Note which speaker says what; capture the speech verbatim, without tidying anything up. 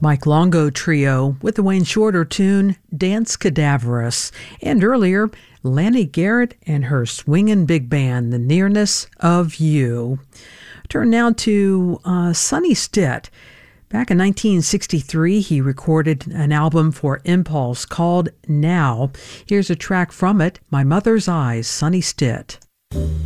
Speaker 1: Mike Longo Trio with the Wayne Shorter tune Dance Cadaverous, and earlier Lanny Garrett and her swingin' big band, The Nearness of You. Turn now to uh, Sonny Stitt. Back in nineteen sixty-three, he recorded an album for Impulse called Now. Here's a track from it, My Mother's Eyes, Sonny Stitt.